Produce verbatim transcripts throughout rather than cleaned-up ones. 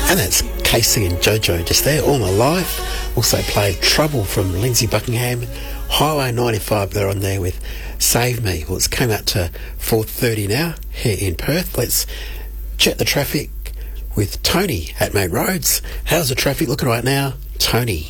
And that's Casey and Jojo just there, All My Life. Also played Trouble from Lindsay Buckingham. Highway ninety-five, they're on there with Save Me. Well, it's came out to four thirty now here in Perth. Let's check the traffic with Tony at Main Roads. How's the traffic looking right now, Tony?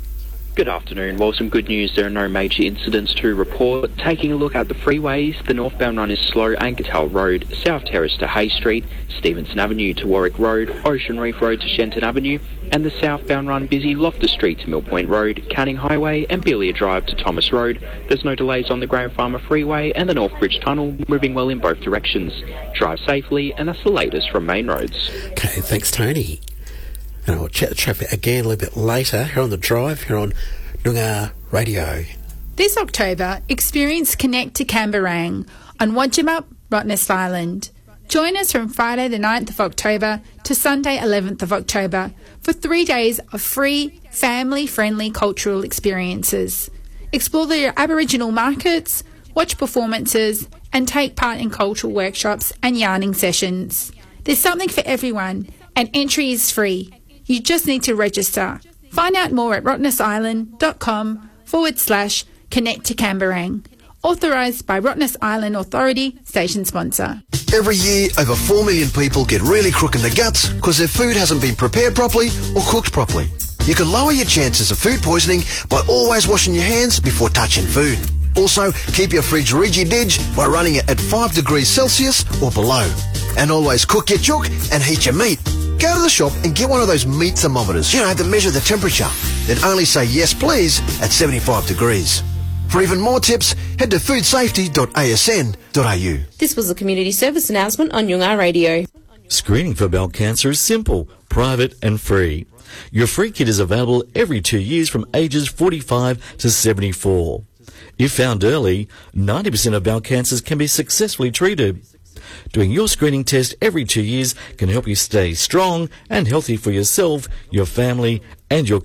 Good afternoon. Well, some good news. There are no major incidents to report. Taking a look at the freeways, the northbound run is slow. Ankertal Road, South Terrace to Hay Street, Stevenson Avenue to Warwick Road, Ocean Reef Road to Shenton Avenue, and the southbound run busy Loftus Street to Mill Point Road, Canning Highway and Belia Drive to Thomas Road. There's no delays on the Graham Farmer Freeway and the North Bridge Tunnel, moving well in both directions. Drive safely, and that's the latest from Main Roads. Okay, thanks, Tony. And I'll check the traffic again a little bit later here on the drive, here on Noongar Radio. This October, experience Connect to Camberang on Wadjama, Rottnest Island. Join us from Friday the ninth of October to Sunday eleventh of October for three days of free, family-friendly cultural experiences. Explore the Aboriginal markets, watch performances and take part in cultural workshops and yarning sessions. There's something for everyone and entry is free. You just need to register. Find out more at rottnestisland.com forward slash connect to Camberang. Authorised by Rottnest Island Authority, station sponsor. Every year, over four million people get really crook in the guts because their food hasn't been prepared properly or cooked properly. You can lower your chances of food poisoning by always washing your hands before touching food. Also, keep your fridge riggy-dig by running it at five degrees Celsius or below. And always cook your chook and heat your meat. Go to the shop and get one of those meat thermometers, you know, that measure the temperature. Then only say yes please at seventy-five degrees. For even more tips, head to food safety dot a s n dot a u. This was a community service announcement on Noongar Radio. Screening for bowel cancer is simple, private and free. Your free kit is available every two years from ages forty-five to seventy-four. If found early, ninety percent of bowel cancers can be successfully treated. Doing your screening test every two years can help you stay strong and healthy for yourself, your family and your